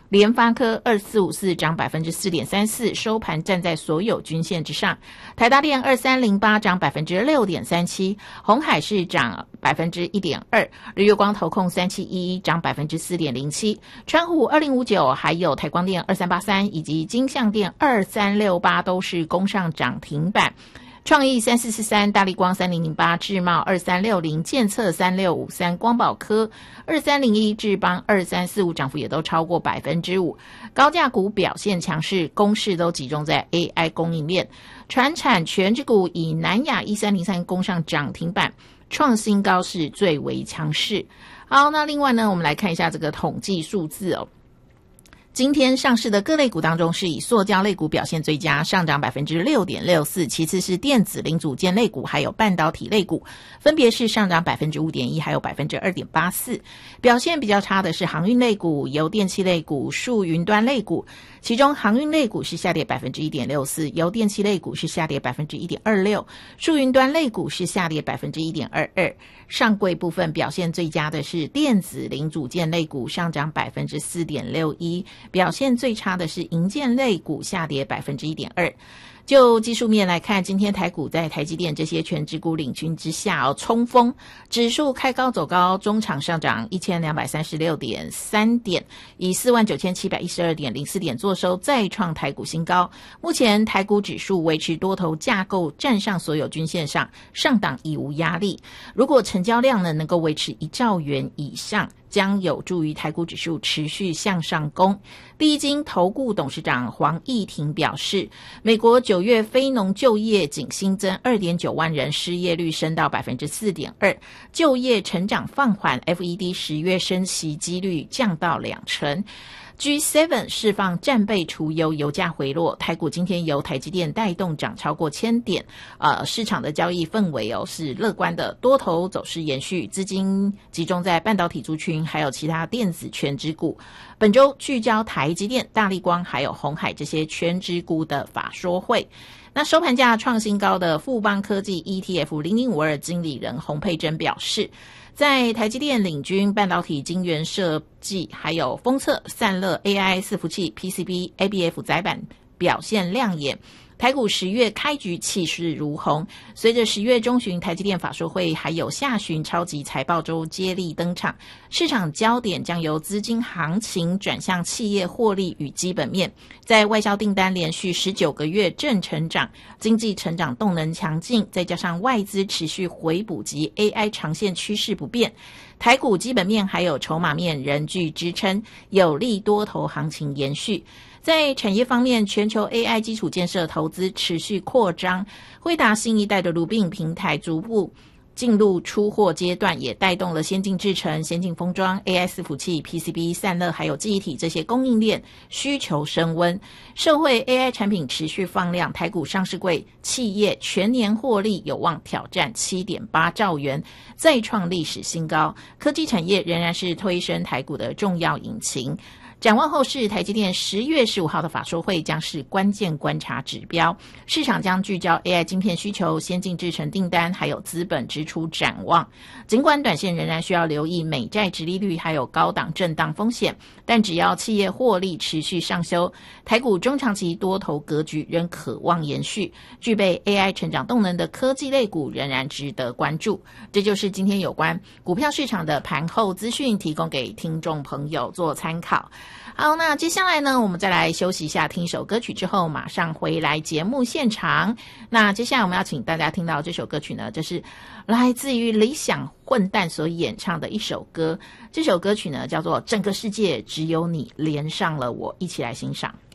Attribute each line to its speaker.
Speaker 1: 联发科2454涨 4.34%， 收盘站在所有均线之上。台达电2308涨 6.37%， 鸿海是涨 1.2%， 日月光投控3711涨 4.07%， 川湖2059还有台光电2383以及金像电2368都是攻上涨停板。创意3443，大立光3008，智茂2360，建策3653，光宝科2301，智邦2345，涨幅也都超过 5%。高价股表现强势，攻势都集中在 AI 供应链。传产全指股以南亚1303攻上涨停板，创新高是最为强势。好，那另外呢，我们来看一下这个统计数字哦。今天上市的各类股当中，是以塑胶类股表现最佳，上涨 6.64%， 其次是电子零组件类股还有半导体类股，分别是上涨 5.1% 还有 2.84%。表现比较差的是航运类股、油电气类股、数云端类股，其中航运类股是下跌 1.64%， 油电气类股是下跌 1.26%， 数云端类股是下跌 1.22%。上柜部分表现最佳的是电子零组件类股，上涨 4.61%， 表现最差的是营建类股，下跌 1.2%。就技术面来看，今天台股在台积电这些全指股领军之下冲锋，指数开高走高，中场上涨 1236.3 点，以 49,712.04 点作收，再创台股新高。目前台股指数维持多头架构，站上所有均线上，上档已无压力。如果成交量呢能够维持1兆元以上，将有助于台股指数持续向上攻。第一金投顾董事长黄义庭表示，美国9月非农就业仅新增 2.9 万人，失业率升到 4.2%， 就业成长放缓， FED 10月升息几率降到2%。G7 释放战备除忧，油价回落，台股今天由台积电带动涨超过1000点，市场的交易氛围是乐观的，多头走势延续，资金集中在半导体族群还有其他电子全指股。本周聚焦台积电、大立光还有鸿海这些全指股的法说会。那收盘价创新高的富邦科技 ETF 0052经理人洪佩珍表示，在台积电领军半导体晶圆设计还有封测散热 AI 伺服器 PCB ABF 载板表现亮眼，台股10月开局气势如虹，随着10月中旬台积电法说会还有下旬超级财报周接力登场，市场焦点将由资金行情转向企业获利与基本面。在外销订单连续19个月正成长，经济成长动能强劲，再加上外资持续回补及 AI 长线趋势不变，台股基本面还有筹码面仍具支撑，有利多头行情延续。在产业方面，全球 AI 基础建设投资持续扩张，辉达新一代的鲁宾平台逐步进入出货阶段，也带动了先进制程、先进封装、AI 伺服器、PCB 散热还有记忆体这些供应链需求升温，社会 AI 产品持续放量，台股上市柜企业全年获利有望挑战 7.8 兆元，再创历史新高。科技产业仍然是推升台股的重要引擎。展望后市，台积电10月15号的法说会将是关键观察指标，市场将聚焦 AI 晶片需求、先进制程订单还有资本支出展望。尽管短线仍然需要留意美债殖利率还有高档震荡风险，但只要企业获利持续上修，台股中长期多头格局仍可望延续，具备 AI 成长动能的科技类股仍然值得关注。这就是今天有关股票市场的盘后资讯，提供给听众朋友做参考。好，那接下来呢，我们再来休息一下，听一首歌曲之后马上回来节目现场。那接下来我们要请大家听到这首歌曲呢，这是来自于理想混蛋所演唱的一首歌，这首歌曲呢叫做《整个世界只有你连上了我》，一起来欣赏。